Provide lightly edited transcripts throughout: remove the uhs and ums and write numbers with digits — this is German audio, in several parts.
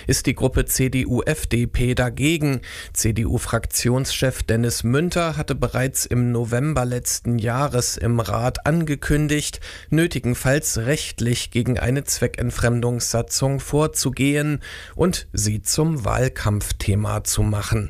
ist die Gruppe CDU-FDP dagegen. CDU-Fraktionschef Dennis Münter hatte bereits im November letzten Jahres im Rat angekündigt, nötigenfalls rechtlich gegen eine Zweckentfremdungssatzung vorzugehen und sie zum Wahlkampfthema zu machen.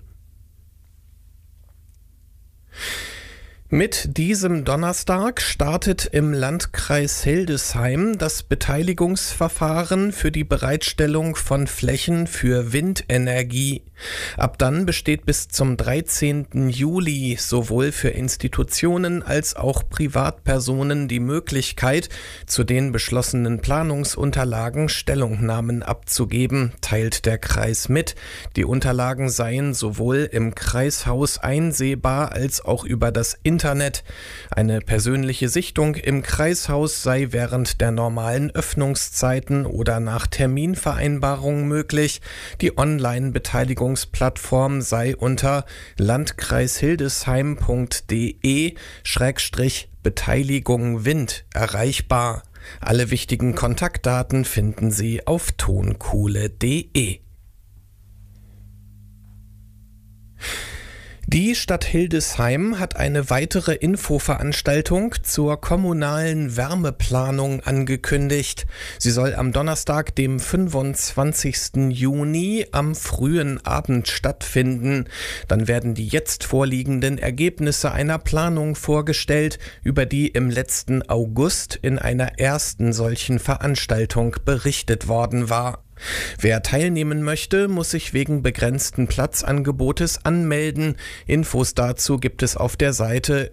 Mit diesem Donnerstag startet im Landkreis Hildesheim das Beteiligungsverfahren für die Bereitstellung von Flächen für Windenergie. Ab dann besteht bis zum 13. Juli sowohl für Institutionen als auch Privatpersonen die Möglichkeit, zu den beschlossenen Planungsunterlagen Stellungnahmen abzugeben, teilt der Kreis mit. Die Unterlagen seien sowohl im Kreishaus einsehbar als auch über das Internet. Eine persönliche Sichtung im Kreishaus sei während der normalen Öffnungszeiten oder nach Terminvereinbarung möglich. Die Online-Beteiligungsplattform sei unter landkreishildesheim.de/Beteiligung Wind erreichbar. Alle wichtigen Kontaktdaten finden Sie auf tonkuhle.de. Die Stadt Hildesheim hat eine weitere Infoveranstaltung zur kommunalen Wärmeplanung angekündigt. Sie soll am Donnerstag, dem 25. Juni, am frühen Abend stattfinden. Dann werden die jetzt vorliegenden Ergebnisse einer Planung vorgestellt, über die im letzten August in einer ersten solchen Veranstaltung berichtet worden war. Wer teilnehmen möchte, muss sich wegen begrenzten Platzangebotes anmelden. Infos dazu gibt es auf der Seite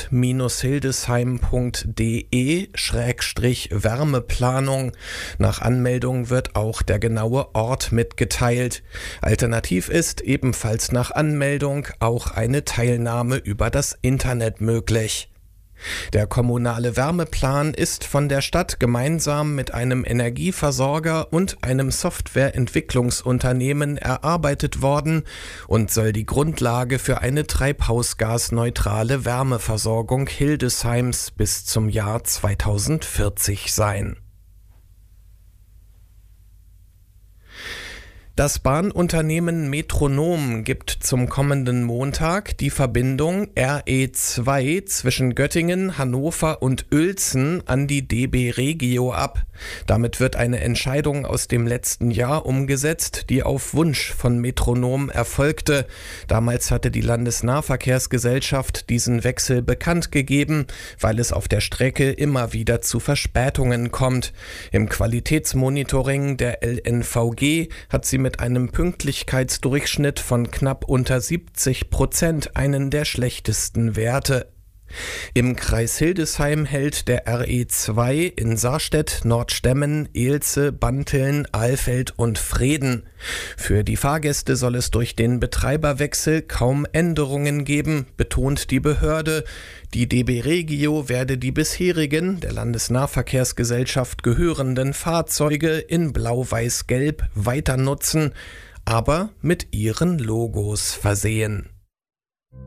stadt-hildesheim.de/Wärmeplanung. Nach Anmeldung wird auch der genaue Ort mitgeteilt. Alternativ ist ebenfalls nach Anmeldung auch eine Teilnahme über das Internet möglich. Der kommunale Wärmeplan ist von der Stadt gemeinsam mit einem Energieversorger und einem Softwareentwicklungsunternehmen erarbeitet worden und soll die Grundlage für eine treibhausgasneutrale Wärmeversorgung Hildesheims bis zum Jahr 2040 sein. Das Bahnunternehmen Metronom gibt zum kommenden Montag die Verbindung RE2 zwischen Göttingen, Hannover und Uelzen an die DB Regio ab. Damit wird eine Entscheidung aus dem letzten Jahr umgesetzt, die auf Wunsch von Metronom erfolgte. Damals hatte die Landesnahverkehrsgesellschaft diesen Wechsel bekannt gegeben, weil es auf der Strecke immer wieder zu Verspätungen kommt. Im Qualitätsmonitoring der LNVG hat sie mit einem Pünktlichkeitsdurchschnitt von knapp unter 70% einen der schlechtesten Werte. Im Kreis Hildesheim hält der RE2 in Sarstedt, Nordstemmen, Eelze, Banteln, Alfeld und Vreden. Für die Fahrgäste soll es durch den Betreiberwechsel kaum Änderungen geben, betont die Behörde. Die DB Regio werde die bisherigen, der Landesnahverkehrsgesellschaft gehörenden Fahrzeuge in Blau-Weiß-Gelb weiter nutzen, aber mit ihren Logos versehen.